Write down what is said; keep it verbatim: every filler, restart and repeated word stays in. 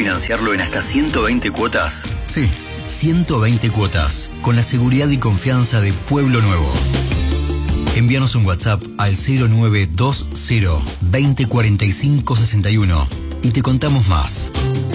financiarlo en hasta ciento veinte cuotas? Sí, ciento veinte cuotas, con la seguridad y confianza de Pueblo Nuevo. Envíanos un WhatsApp al cero nueve dos cero veinte cuarenta y cinco sesenta y uno y te contamos más.